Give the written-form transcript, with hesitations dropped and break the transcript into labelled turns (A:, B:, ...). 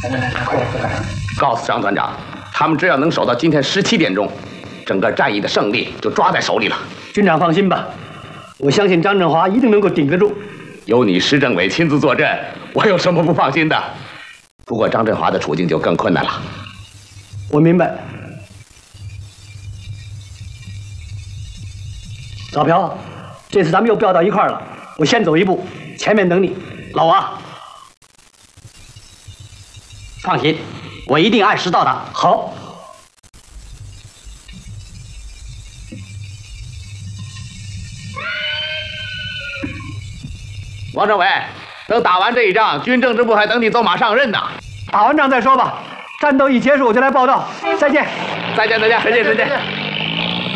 A: 告诉张团长，他们只要能守到今天17点钟，整个战役的胜利就抓在手里了。
B: 军长放心吧，我相信张振华一定能够顶得住。
A: 有你施政委亲自坐镇，我有什么不放心的？不过张振华的处境就更困难了。
B: 我明白。老朴，这次咱们又飙到一块儿了，我先走一步，前面等你。老王，
C: 放心，我一定按时到达。
B: 好。
A: 王政委，等打完这一仗，军政治部还等你走马上任呢。
B: 打完仗再说吧，战斗一结束我就来报道。再见，
A: 再见，再见，再见，再见。